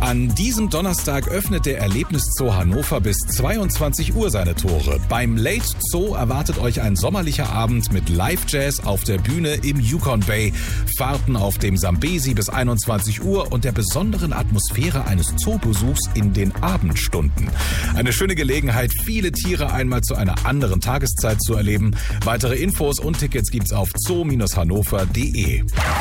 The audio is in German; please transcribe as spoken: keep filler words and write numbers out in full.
An diesem Donnerstag öffnet der Erlebniszoo Hannover bis zweiundzwanzig Uhr seine Tore. Beim Late Zoo erwartet euch ein sommerlicher Abend mit Live-Jazz auf der Bühne im Yukon Bay, Fahrten auf dem Sambesi bis einundzwanzig Uhr und der besonderen Atmosphäre eines Zoobesuchs in den Abendstunden. Eine schöne Gelegenheit, viele Tiere einmal zu einer anderen Tageszeit zu erleben. Weitere Infos und Tickets gibt's auf zoo Bindestrich hannover punkt de.